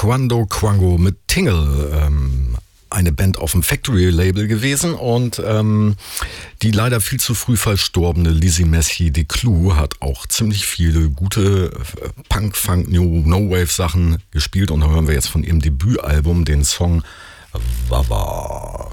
Quando Quango mit Tingle, eine Band auf dem Factory-Label gewesen und die leider viel zu früh verstorbene Lizzie Messier de Clou hat auch ziemlich viele gute Punk, Funk, No-Wave Sachen gespielt und da hören wir jetzt von ihrem Debütalbum den Song Wawa.